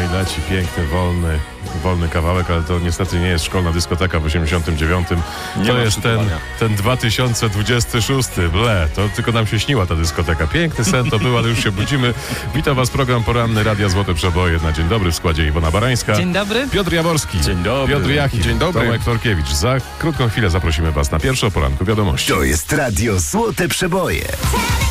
leci piękny, wolny kawałek, ale to niestety nie jest szkolna dyskoteka w 89. To jest ten 2026. To tylko nam się śniła ta dyskoteka. Piękny sen to był, ale już się budzimy. Witam Was, program poranny Radia Złote Przeboje na Dzień Dobry w składzie Iwona Barańska. Dzień dobry. Piotr Jaworski. Dzień dobry. Piotr Jaki. Dzień dobry. Tomek Torkiewicz. Za krótką chwilę zaprosimy Was na pierwsze o poranku wiadomości. To jest Radio Złote Przeboje.